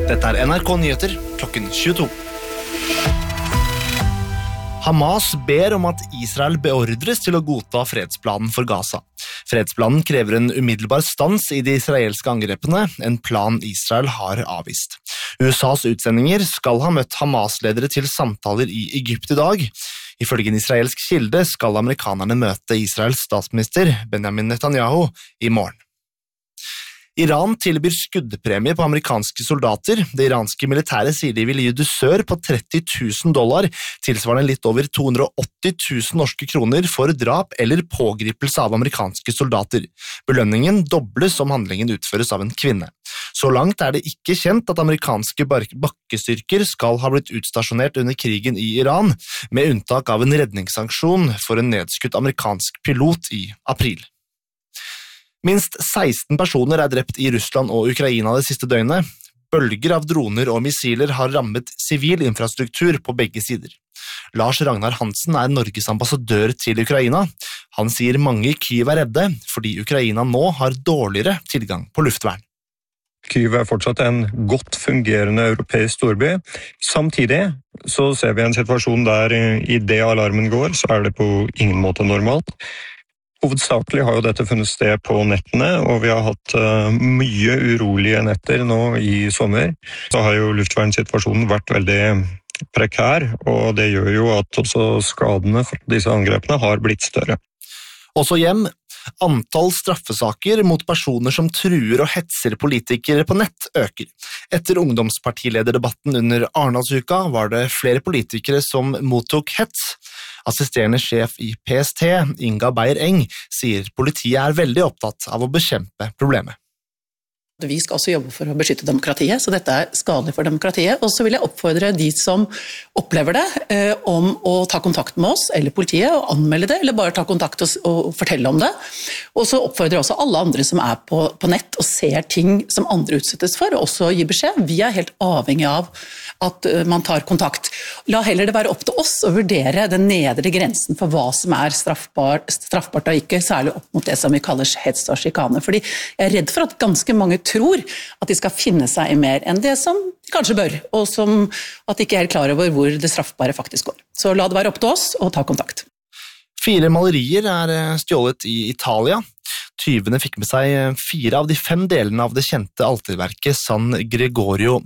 Dette NRK Nyheter, klokken 22. Hamas ber om at Israel beordres til å godta fredsplanen for Gaza. Fredsplanen krever en umiddelbar stans i de israelske angrepene, en plan Israel har avvist. USAs utsendinger skal ha møtt Hamas-ledere til samtaler i Egypt i dag. Ifølge en israelsk kilde skal amerikanerne møte Israels statsminister Benjamin Netanyahu i morgen. Iran tilbyr skuddpremie på amerikanske soldater. Det iranske militæret sier de vil gi dusør på $30,000, tilsvarende litt over 280 000 norske kroner for drap eller pågripelse av amerikanske soldater. Belønningen dobles om handlingen utføres av en kvinne. Så langt er det ikke kjent at amerikanske bakkestyrker skal ha blitt utstasjonert under krigen i Iran, med unntak av en redningsaksjon for en nedskutt amerikansk pilot i april. Minst 16 personer er drept i Russland og Ukraina det siste døgnet. Bølger av droner og missiler har rammet sivil infrastruktur på begge sider. Lars Ragnar Hansen er Norges ambassadør til Ukraina. Han sier mange i Kyiv er redde, fordi Ukraina nå har dårligere tilgang på luftvern. Kyiv er fortsatt en godt fungerende europeisk storby. Samtidig så ser vi en situasjon der i det alarmen går, så er det på ingen måte normalt. Hovedsakelig har jo dette funnet sted på nettene, og vi har hatt mye urolige netter nå i sommer. Så har jo luftvernsituasjonen vært veldig prekær, og det gjør jo at også skadene fra disse angrepene har blitt større. Også hjem. Antall straffesaker mot personer som truer og hetser politikere på nett øker. Etter ungdomspartilederdebatten under Arendalsuka var det flere politikere som mottok hets. Assisterende sjef i PST, Inga Beyer-Eng, sier politiet er veldig opptatt av å bekjempe problemet. Vi skal også jobbe for å beskytte demokratiet, så dette er skadelig for demokratiet. Og så vil jeg oppfordre de som opplever det, om å ta kontakt med oss eller politiet og anmelde det, eller bare ta kontakt og fortelle om det. Og så oppfordrer jeg også alle andre som er på nett og ser ting som andre utsettes for, og også gi beskjed. Vi er helt avhengig av at man tar kontakt. La heller det være opp til oss å vurdere den nedre grensen for hva som er straffbart og ikke, særlig opp mot det som vi kaller hets og sjikane. Fordi jeg er redd for at ganske mange tror at de skal finne seg i mer enn det som de kanskje bør, og som at de ikke er helt klar over hvor det straffbare faktisk går. Så la det være opp til oss og ta kontakt. 4 malerier er stjålet i Italia. Tyvene fikk med seg 4 av de 5 delene av det kjente alterverket San Gregorio